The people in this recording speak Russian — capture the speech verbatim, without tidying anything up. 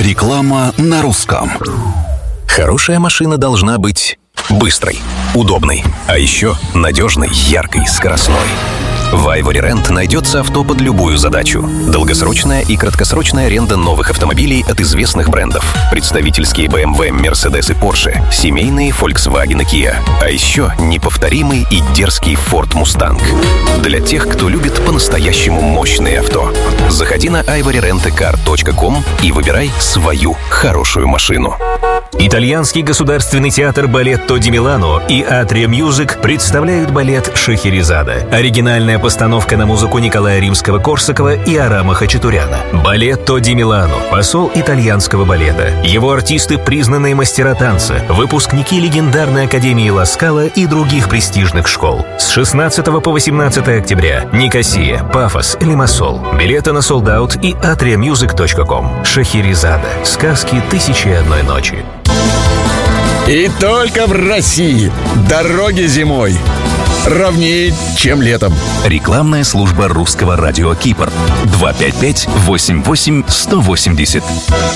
Реклама на русском. Хорошая машина должна быть быстрой, удобной, а еще надежной, яркой, скоростной. В Ivory Rent найдется авто под любую задачу. Долгосрочная и краткосрочная аренда новых автомобилей от известных брендов. Представительские бэ эм вэ, Mercedes и Porsche. Семейные Volkswagen и Kia. А еще неповторимый и дерзкий Ford Mustang. Для тех, кто любит по-настоящему мощные авто. Заходи на айвори рент кар точка ком и выбирай свою хорошую машину. Итальянский государственный театр «Балетто ди Милано» и «Атриа Мьюзик» представляют балет «Шахерезада». Оригинальная постановка на музыку Николая Римского-Корсакова и Арама Хачатуряна. «Балетто ди Милано» – посол итальянского балета. Его артисты – признанные мастера танца, выпускники легендарной Академии Ла Скала и других престижных школ. С шестнадцатого по восемнадцатое октября. Никосия, Пафос, Лимассол. Билеты на солдаут и атриа мьюзик точка ком. «Шахерезада» – сказки «Тысячи и одной ночи». И только в России дороги зимой ровнее, чем летом. Рекламная служба русского радио Кипр. два пять пять восемь восемь сто восемьдесят.